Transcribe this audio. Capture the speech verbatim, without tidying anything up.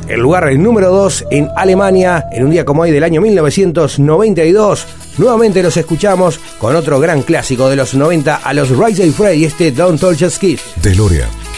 el lugar número dos en Alemania, en un día como hoy del año mil novecientos noventa y dos. Nuevamente los escuchamos con otro gran clásico de los noventa, a los Rise and Fred y este Don't Touch Us Kiss. DeLorean,